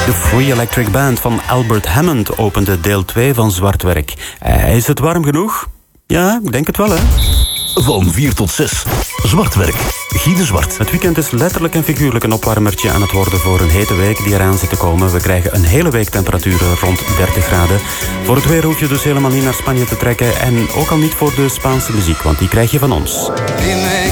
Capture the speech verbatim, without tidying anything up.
De Free Electric Band van Albert Hammond opende deel twee van Zwartwerk. Uh, is het warm genoeg? Ja, ik denk het wel, hè. Van vier tot zes. Zwartwerk. Guy de Zwart. Het weekend is letterlijk en figuurlijk een opwarmertje aan het worden voor een hete week die eraan zit te komen. We krijgen een hele week temperaturen rond dertig graden. Voor het weer hoef je dus helemaal niet naar Spanje te trekken. En ook al niet voor de Spaanse muziek, want die krijg je van ons. Dime